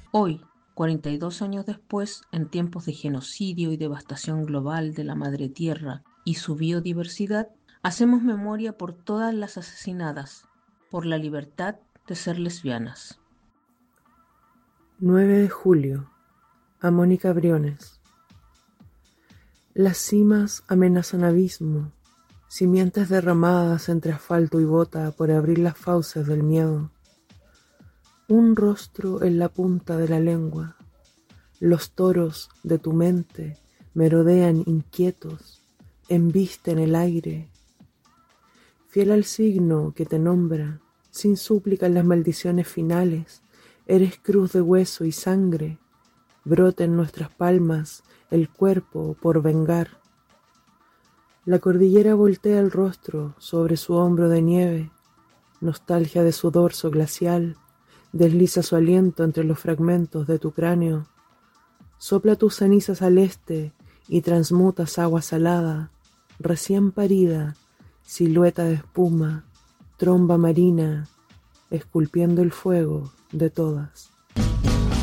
Hoy, 42 años después, en tiempos de genocidio y devastación global de la madre tierra y su biodiversidad, hacemos memoria por todas las asesinadas, por la libertad de ser lesbianas. 9 de julio, a Mónica Briones. Las cimas amenazan abismo, simientes derramadas entre asfalto y bota por abrir las fauces del miedo. Un rostro en la punta de la lengua. Los toros de tu mente merodean inquietos, embisten el aire. Fiel al signo que te nombra, sin súplica en las maldiciones finales, eres cruz de hueso y sangre. Brota en nuestras palmas el cuerpo por vengar. La cordillera voltea el rostro sobre su hombro de nieve, nostalgia de su dorso glacial, desliza su aliento entre los fragmentos de tu cráneo. Sopla tus cenizas al este y transmutas agua salada, recién parida, silueta de espuma, tromba marina, esculpiendo el fuego de todas.